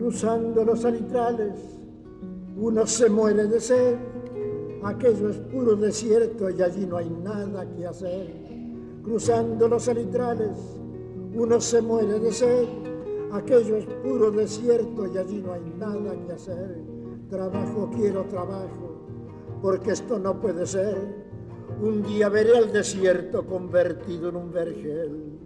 Cruzando los salitrales, uno se muere de sed. Aquello es puro desierto y allí no hay nada que hacer. Cruzando los salitrales, uno se muere de sed. Aquello es puro desierto y allí no hay nada que hacer. Trabajo, quiero trabajo, porque esto no puede ser. Un día veré el desierto convertido en un vergel.